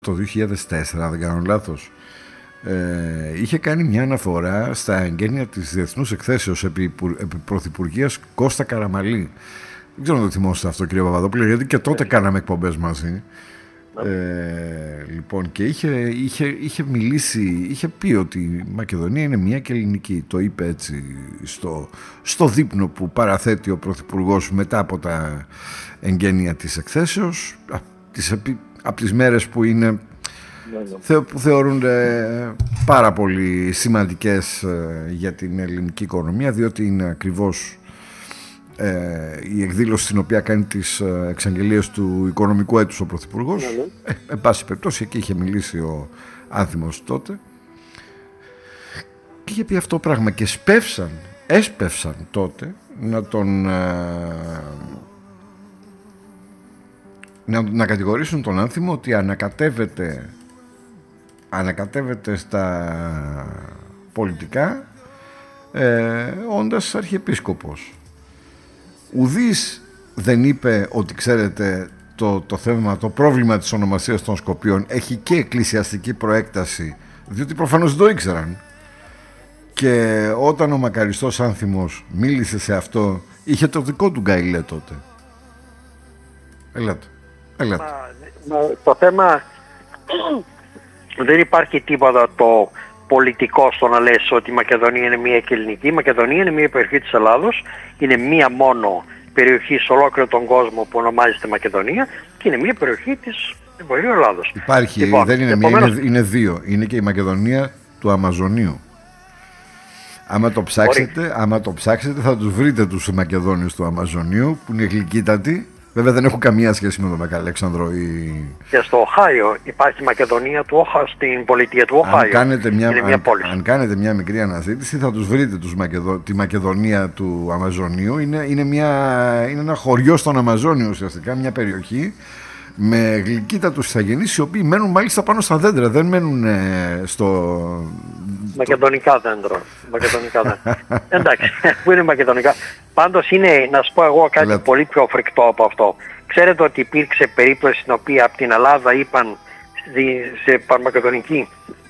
το 2004, αν δεν κάνω λάθος, είχε κάνει μια αναφορά στα εγγένεια της Διεθνούς Εκθέσεως επί Πρωθυπουργίας Κώστα Καραμαλή. Δεν ξέρω αν το θυμόσαστε αυτό, κύριε Παπαδόπουλο, γιατί και τότε κάναμε εκπομπές μαζί. Λοιπόν, και είχε μιλήσει, είχε πει ότι η Μακεδονία είναι μια και ελληνική. Το είπε έτσι στο δείπνο που παραθέτει ο Πρωθυπουργός μετά από τα εγγένεια της εκθέσεως, από τις μέρες που είναι, που θεωρούνται πάρα πολύ σημαντικές για την ελληνική οικονομία, διότι είναι ακριβώς η εκδήλωση στην οποία κάνει τις εξαγγελίες του οικονομικού έτους ο Πρωθυπουργός. Εν πάση περιπτώσει, εκεί είχε μιλήσει ο Άνθιμος τότε και είχε πει αυτό πράγμα, και έσπευσαν τότε να κατηγορήσουν τον Άνθιμο ότι ανακατεύεται στα πολιτικά όντας αρχιεπίσκοπος. Ουδής δεν είπε ότι, ξέρετε, το θέμα, το πρόβλημα της ονομασίας των Σκοπίων έχει και εκκλησιαστική προέκταση, διότι προφανώς το ήξεραν. Και όταν ο μακαριστός Άνθιμος μίλησε σε αυτό, είχε το δικό του γκαιλέ τότε. Ελάτε. Το θέμα δεν υπάρχει τίποτα το πολιτικό στο να λες ότι η Μακεδονία είναι μία και ελληνική. Η Μακεδονία είναι μία περιοχή της Ελλάδος, είναι μία μόνο περιοχή σε ολόκληρο τον κόσμο που ονομάζεται Μακεδονία και είναι μία περιοχή της Βορείου Ελλάδος. Υπάρχει, λοιπόν, δεν είναι μία, είναι δύο. Είναι και η Μακεδονία του Αμαζονίου. Άμα το ψάξετε θα τους βρείτε τους Μακεδόνιους του Αμαζονίου που είναι γλυκύτατοι. Βέβαια δεν έχουν καμία σχέση με τον Μεγαλέξανδρο Και στο Οχάιο υπάρχει Μακεδονία του Όχα, στην πολιτεία του Οχάιο. Αν κάνετε μια μικρή αναζήτηση θα τους βρείτε τη Μακεδονία του Αμαζονίου. Είναι ένα χωριό στον Αμαζόνιο ουσιαστικά, μια περιοχή με γλυκύτατους ηθαγενείς, οι οποίοι μένουν μάλιστα πάνω στα δέντρα, δεν μένουν στο... Μακεδονικά δέντρα. Εντάξει, που είναι μακεδονικά. Πάντως είναι, να σου πω εγώ κάτι πολύ πιο φρικτό από αυτό. Ξέρετε ότι υπήρξε περίπτωση στην οποία από την Ελλάδα είπαν σε παραμακεδονική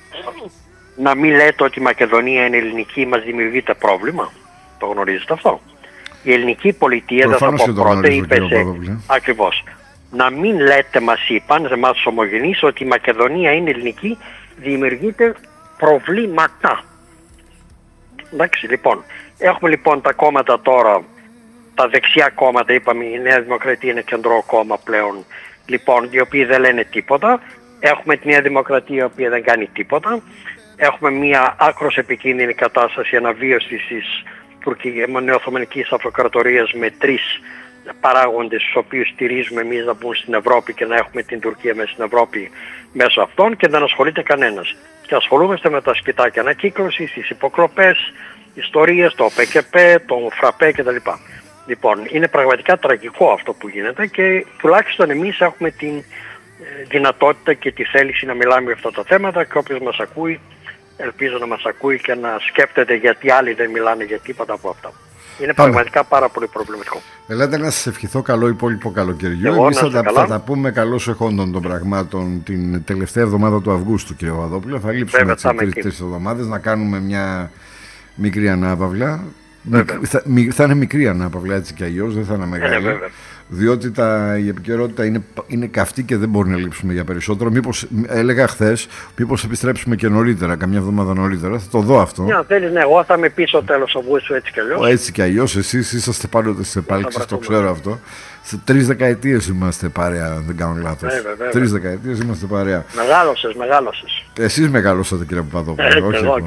να μην λέτε ότι η Μακεδονία είναι ελληνική, μας δημιουργείται πρόβλημα. Το γνωρίζετε αυτό? Η ελληνική πολιτεία, δεν θα πω πρώτα, είπε ακριβώς. Να μην λέτε, μας είπαν, σε εμάς τους ομογενείς, ότι η Μακεδονία είναι ελληνική, δημιουργείται προβλήματα. Εντάξει, λοιπόν. Έχουμε λοιπόν τα κόμματα τώρα, τα δεξιά κόμματα, είπαμε, η Νέα Δημοκρατία είναι κεντρό κόμμα πλέον, λοιπόν, οι οποίοι δεν λένε τίποτα. Έχουμε τη Νέα Δημοκρατία, η οποία δεν κάνει τίποτα. Έχουμε μια άκρως επικίνδυνη κατάσταση αναβίωσης της νεοοθωμανικής αυτοκρατορίας με τρεις παράγοντες τους οποίους στηρίζουμε εμείς να μπουν στην Ευρώπη και να έχουμε την Τουρκία μέσα στην Ευρώπη μέσω αυτών, και δεν ασχολείται κανένας. Και ασχολούμαστε με τα σκητάκια ανακύκλωσης, τις υποκλοπές, ιστορίες, το ΠΚΠ, το ΦΡΑΠΕ κτλ. Λοιπόν, είναι πραγματικά τραγικό αυτό που γίνεται και τουλάχιστον εμείς έχουμε την δυνατότητα και τη θέληση να μιλάμε για αυτά τα θέματα, και όποιος μας ακούει, ελπίζω να μας ακούει και να σκέφτεται γιατί άλλοι δεν μιλάνε για τίποτα από αυτά. Είναι πραγματικά πάρα πολύ προβληματικό. Ελάτε να σας ευχηθώ καλό υπόλοιπο καλοκαιριού. Εμείς θα τα πούμε καλώς εχόντων των πραγμάτων την τελευταία εβδομάδα του Αυγούστου, κύριε Παπαδόπουλο. Θα λείψουμε τις 3 εβδομάδες να κάνουμε μια μικρή ανάπαυλα. Θα είναι μικρή ανάπαυλα έτσι κι αλλιώς, δεν θα είναι μεγάλη. Διότι η επικαιρότητα είναι καυτή και δεν μπορεί να λείψουμε για περισσότερο. Μήπως, έλεγα χθες, μήπως επιστρέψουμε και νωρίτερα, καμιά εβδομάδα νωρίτερα. Θα το δω αυτό. Ναι, θέλεις, ναι, εγώ θα είμαι πίσω τέλος Αυγούστου έτσι κι αλλιώς. Έτσι κι αλλιώς, εσείς είσαστε πάντοτε στις επάλξεις, το ξέρω αυτό. Σε 3 δεκαετίες είμαστε παρέα, δεν κάνω λάθος. 3 δεκαετίες είμαστε παρέα. Μεγάλωσες. Εσείς μεγαλώσατε, κύριε Παπαδόπουλο.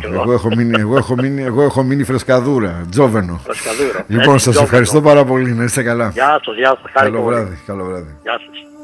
Εγώ έχω μείνει φρεσκαδούρα, τζόβενο. Λοιπόν, σας ευχαριστώ πάρα πολύ. Να είστε καλά. Γεια σας. Καλό βράδυ. Γεια σας.